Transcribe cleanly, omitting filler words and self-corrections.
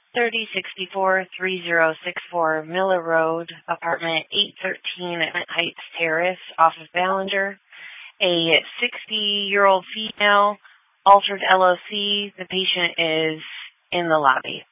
3064-3064 Miller Road, apartment 813 at Heights Terrace off of Ballinger. A 60-year-old female, altered LOC. The patient is in the lobby.